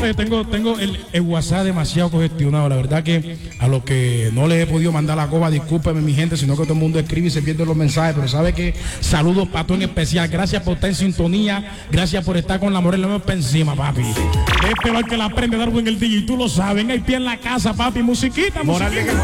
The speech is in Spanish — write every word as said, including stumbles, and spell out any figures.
Oye, tengo, tengo el, el WhatsApp demasiado congestionado. La verdad que a los que no les he podido mandar la coba, discúlpeme mi gente, sino que todo el mundo escribe y se pierde los mensajes. Pero sabe que saludos para todo en especial. Gracias por estar en sintonía. Gracias por estar con la Morena. Vamos para encima, papi. Este va el que la aprende Darwin el D J. Tú lo sabes. Hay pie en la casa, papi. Musiquita, musiquita.